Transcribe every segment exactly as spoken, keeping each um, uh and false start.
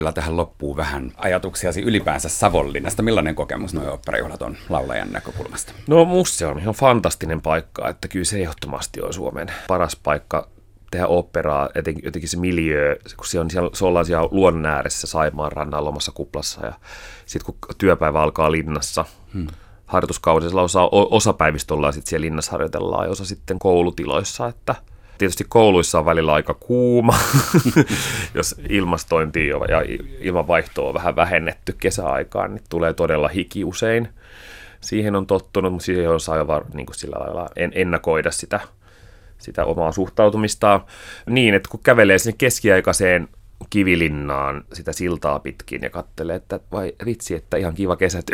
Vielä tähän loppuu vähän ajatuksiasi ylipäänsä Savonlinnasta. Millainen kokemus nuo oopperajuhlat on laulajan näkökulmasta? No musta se on ihan fantastinen paikka, että kyllä se ehdottomasti on Suomen paras paikka tehdä oopperaa, etenkin jotenkin se miljöö, kun se, on siellä, se ollaan siellä luonnon ääressä Saimaan rannalla omassa kuplassa ja sitten kun työpäivä alkaa linnassa, hmm. harjoituskaudella osa, osa päivistä ollaan sitten siellä linnassa harjoitellaan ja osa sitten koulutiloissa, että tietysti kouluissa on välillä aika kuuma, jos ilmastointia ja ilmanvaihtoa on vähän vähennetty kesäaikaan, niin tulee todella hiki usein. Siihen on tottunut, mutta siihen on saa niin kuin sillä lailla ennakoida sitä, sitä omaa suhtautumistaan niin, että kun kävelee sinne keskiaikaiseen Kivilinnaan sitä siltaa pitkin ja katselee, että vai vitsi, että ihan kiva kesätyö.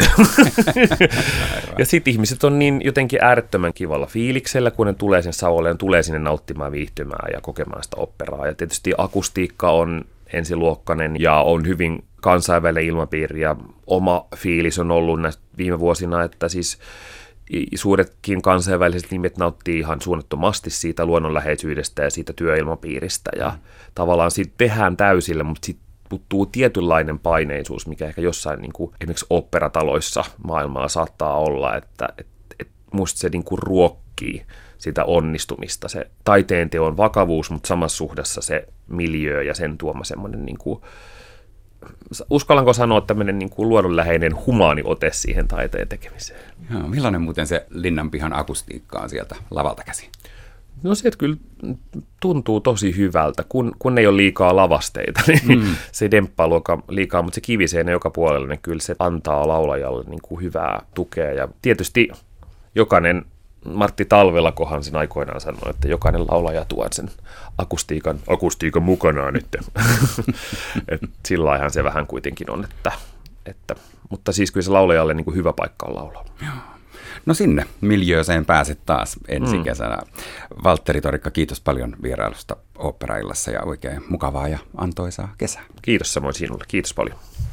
Ja sitten ihmiset on niin jotenkin äärettömän kivalla fiiliksellä, kun ne tulee sinne Savolle, ne tulee sinne nauttimaan, viihtymään ja kokemaan sitä oopperaa. Ja tietysti akustiikka on ensiluokkainen ja on hyvin kansainvälinen ilmapiiri ja oma fiilis on ollut näistä viime vuosina, että siis suuretkin kansainväliset nimet nauttii ihan suunnattomasti siitä luonnonläheisyydestä ja siitä työilmapiiristä ja mm. tavallaan siitä tehdään täysillä, mutta sitten puuttuu tietynlainen paineisuus, mikä ehkä jossain niin kuin, esimerkiksi oopperataloissa maailmalla saattaa olla, että et, et musta se niin kuin ruokkii sitä onnistumista, se taiteenteon vakavuus, mutta samassa suhdassa se miljöö ja sen tuoma semmoinen niin kuin uskallanko sanoa tämmöinen niin kuin luonnonläheinen humaani ote siihen taiteen tekemiseen? Joo, millainen muuten se Linnanpihan akustiikka on sieltä lavalta käsin? No se, että kyllä tuntuu tosi hyvältä, kun, kun ei ole liikaa lavasteita, niin mm. se ei demppaa liikaa, mutta se kiviseinä joka puolella, niin kyllä se antaa laulajalle niin kuin hyvää tukea. Ja tietysti jokainen, Martti Talvelakohan sen aikoinaan sanoi, että jokainen laulaja tuo sen akustiikan, akustiikan mukanaan nyt. Sillä laillahan se vähän kuitenkin on, että, että, mutta siis kyllä se laulajalle niin kuin hyvä paikka on laulaa. No sinne miljööseen pääset taas ensi mm. kesänä. Valtteri Torikka, kiitos paljon vierailusta Oopperaillassa ja oikein mukavaa ja antoisaa kesää. Kiitos samoin sinulle, kiitos paljon.